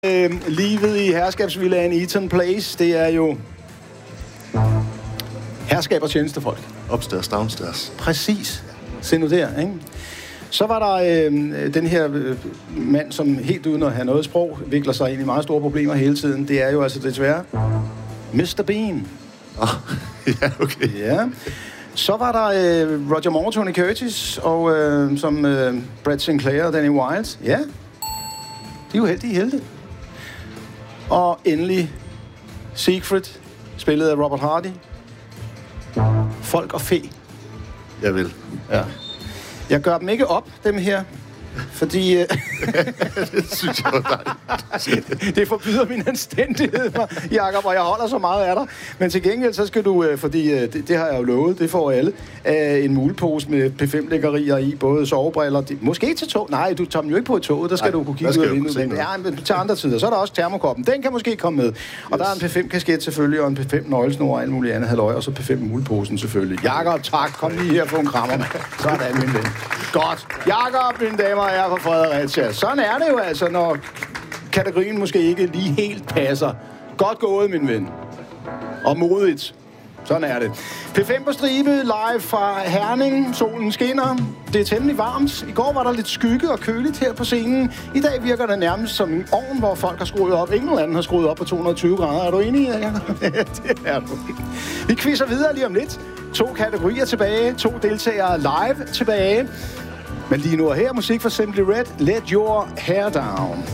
Livet i herskabsvillaen Eaton Place, det er jo herskab og tjenestefolk. Upstairs, downstairs. Præcis. Se nu der, ikke? Så var der den her mand, som helt uden at have noget sprog, vikler sig ind i meget store problemer hele tiden. Det er jo altså desværre Mr. Bean. Ja, okay. Ja. Så var der Roger Moore, Tony Curtis og som Brad Sinclair og Danny Wilde. Ja, de er jo heldige helte. Og endelig Siegfried, spillet af Robert Hardy. Folk og fe. Jeg vil. Ja. Jeg gør dem ikke op, dem her, fordi Det synes jeg var dejligt. det forbyder min anstændighed, Jakob, og jeg holder så meget af dig. Men til gengæld, så skal du, fordi det har jeg jo lovet, det får alle, en mulepose med P5-lækkerier i, både sovebriller, måske til tog. Nej, du tager dem jo ikke på et tog, der skal du kunne kigge ud af vinduet. Ja, men til andre tider. Så er der også termokoppen. Den kan måske komme med. Og der er en P5-kasket selvfølgelig, og en P5-nøglesnor og alt muligt andet halløj, og så P5-muleposen selvfølgelig. Jakob, tak. Kom lige her og få en krammer, mand. Sådan, min ven. Godt. Jakob, mine damer og herrer fra Fredericia. Sådan er det jo altså, når kategorien måske ikke lige helt passer. Godt gået, min ven. Og modigt. Sådan er det. P5 på stribe, live fra Herning. Solen skinner. Det er temmelig varmt. I går var der lidt skygge og køligt her på scenen. I dag virker det nærmest som en ovn, hvor folk har skruet op. Ingen anden har skruet op på 220 grader. Er du enig, Jacob? Det er du. Vi quizzer videre lige om lidt. 2 kategorier tilbage. 2 deltagere live tilbage. Men lige nu er her musik fra Simply Red. Let Your Hair Down.